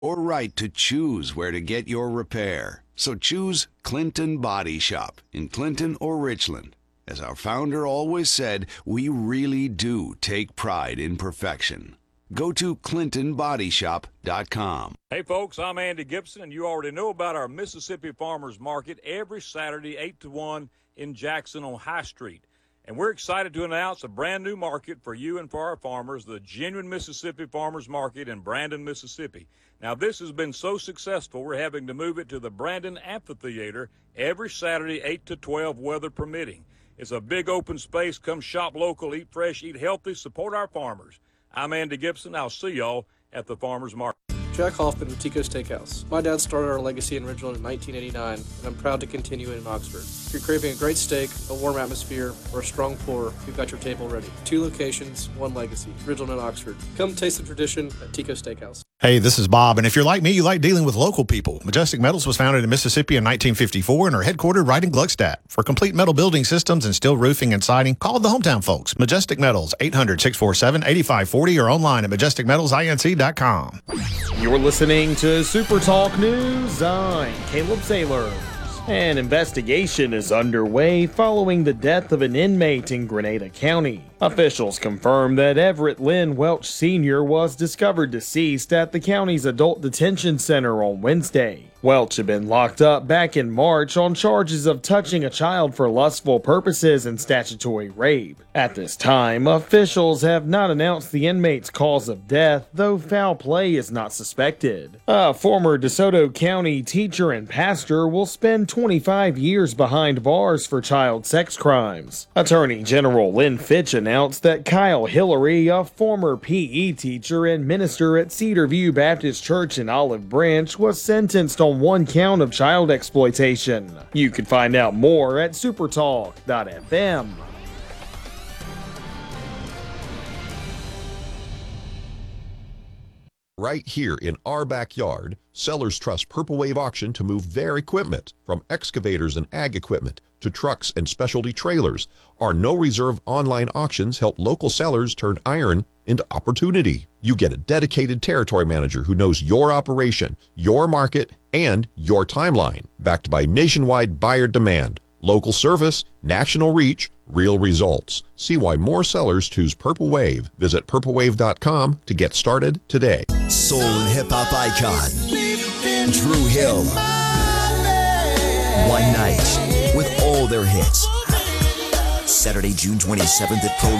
or right to choose where to get your repair. So choose Clinton Body Shop in Clinton or Richland. As our founder always said, we really do take pride in perfection. Go to ClintonBodyShop.com. Hey folks, I'm Andy Gibson, and you already know about our Mississippi Farmers Market every Saturday 8 to 1 in Jackson on High Street. And we're excited to announce a brand new market for you and for our farmers, the Genuine Mississippi Farmers Market in Brandon, Mississippi. Now, this has been so successful, we're having to move it to the Brandon Amphitheater every Saturday, 8 to 12, weather permitting. It's a big open space. Come shop local, eat fresh, eat healthy, support our farmers. I'm Andy Gibson. I'll see y'all at the Farmers Market. Jack Hoffman with Tico Steakhouse. My dad started our legacy in Ridgeland in 1989, and I'm proud to continue it in Oxford. If you're craving a great steak, a warm atmosphere, or a strong pour, we've got your table ready. 2 locations, 1 legacy, Ridgeland and Oxford. Come taste the tradition at Tico Steakhouse. Hey, this is Bob, and if you're like me, you like dealing with local people. Majestic Metals was founded in Mississippi in 1954 and are headquartered right in Gluckstadt. For complete metal building systems and steel roofing and siding, call the hometown folks. Majestic Metals, 800-647-8540 or online at majesticmetalsinc.com. You're listening to Super Talk News. I'm Caleb Saylor. An investigation is underway following the death of an inmate in Grenada County. Officials confirmed that Everett Lynn Welch Sr. was discovered deceased at the county's adult detention center on Wednesday. Welch had been locked up back in March on charges of touching a child for lustful purposes and statutory rape. At this time, officials have not announced the inmate's cause of death, though foul play is not suspected. A former DeSoto County teacher and pastor will spend 25 years behind bars for child sex crimes. Attorney General Lynn Fitch announced that Kyle Hillary, a former PE teacher and minister at Cedar View Baptist Church in Olive Branch, was sentenced on 1 count of child exploitation. You can find out more at supertalk.fm. Right here in our backyard, sellers trust Purple Wave Auction to move their equipment, from excavators and ag equipment to trucks and specialty trailers. Our no-reserve online auctions help local sellers turn iron into opportunity. You get a dedicated territory manager who knows your operation, your market, and your timeline, backed by nationwide buyer demand, local service, national reach, real results. See why more sellers choose Purple Wave. Visit purplewave.com to get started today. Soul and hip-hop icon, Dru Hill. One night with all their hits. Saturday, June 27th at Pro